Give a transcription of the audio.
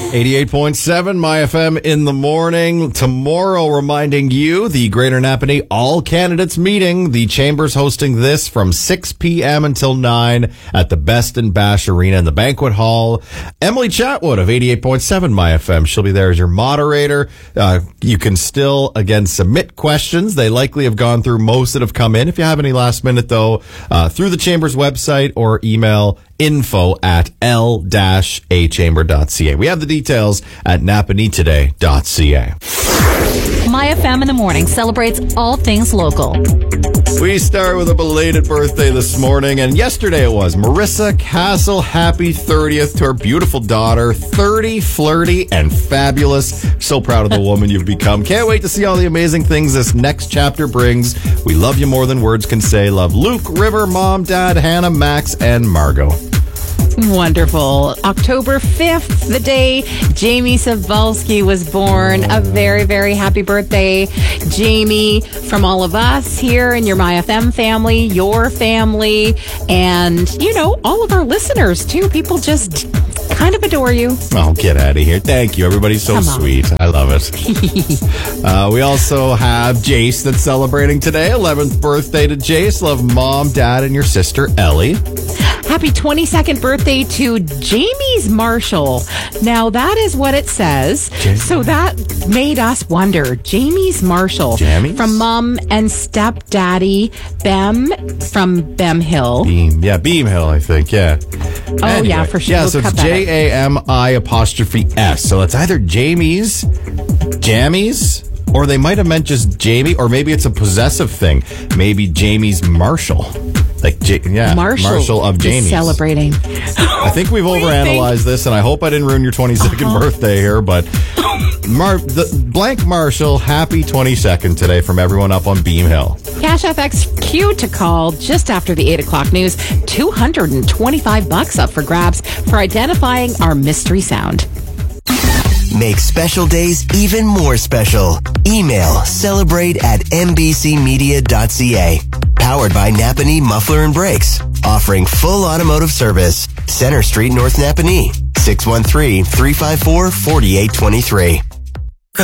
88.7 My FM in the morning. Tomorrow, reminding you, the Greater Napanee All Candidates Meeting. The Chamber's hosting this from 6 p.m. until 9 at the Best and Bash Arena in the Banquet Hall. Emily Chatwood of 88.7 My FM. She'll be there as your moderator. You can still, again, submit questions. They likely have gone through most that have come in. If you have any last minute, though, through the Chamber's website or email info@l-achamber.ca. We have the details at napaneetoday.ca. My FM in the morning celebrates all things local. We start with a belated birthday this morning, and yesterday it was Marissa Castle. Happy 30th to her beautiful daughter. 30, flirty, and fabulous. So proud of the woman you've become. Can't wait to see all the amazing things this next chapter brings. We love you more than words can say. Love Luke, River, Mom, Dad, Hannah, Max, and Margot. Wonderful. October 5th, the day Jamie Cebulski was born. A very, very happy birthday, Jamie, from all of us here in your My FM family, your family, and, you know, all of our listeners, too. People just kind of adore you. Oh, get out of here. Thank you. Everybody's so sweet. I love it. We also have Jace that's celebrating today. 11th birthday to Jace. Love Mom, Dad, and your sister, Ellie. Happy 22nd birthday to Jamie's Marshall. Now, that is what it says. So that made us wonder. Jamie's Marshall. Jammies? From Mom and Stepdaddy Bem from Bem Hill. Beam. Yeah, Beam Hill, I think. Yeah. Oh, anyway, yeah, for sure. Yeah, so it's JAMI''S. So it's either Jamie's, Jammies, or they might have meant just Jamie, or maybe it's a possessive thing. Maybe Jamie's Marshall. Like, Marshall of Jamie's. Celebrating. I think we've overanalyzed this, and I hope I didn't ruin your 22nd birthday here, but the blank Marshall, happy 22nd today from everyone up on Beam Hill. Cash FX queue to call just after the 8 o'clock news. $225 up for grabs for identifying our mystery sound. Make special days even more special. Email celebrate@mbcmedia.ca. Powered by Napanee Muffler and Brakes. Offering full automotive service. Center Street, North Napanee. 613-354-4823.